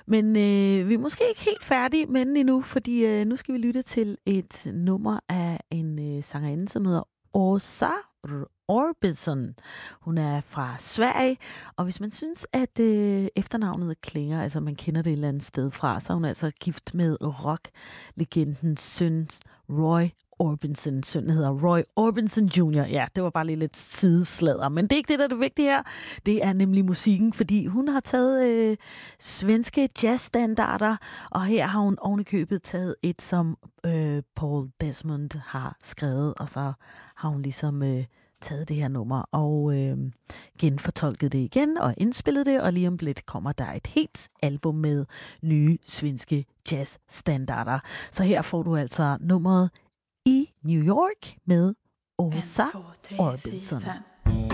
Men vi er måske ikke helt færdige med den endnu, fordi nu skal vi lytte til et nummer af en sangerinde, som hedder Åsa Orbison. Hun er fra Sverige, og hvis man synes, at efternavnet klinger, altså man kender det et eller andet sted fra, så er hun altså gift med rocklegendens søn, Roy Orbison. Sønnen hedder Roy Orbison Jr. Ja, det var bare lige lidt sidesladder, men det er ikke det, der er det vigtige her. Det er nemlig musikken, fordi hun har taget svenske jazzstandarder, og her har hun ovenikøbet taget et, som Paul Desmond har skrevet, og så har hun ligesom taget det her nummer og genfortolket det igen og indspillet det, og lige om lidt kommer der et helt album med nye svenske jazzstandarder. Så her får du altså nummeret I New York med Åsa Orbison. 1, 2, 3, 4, 5.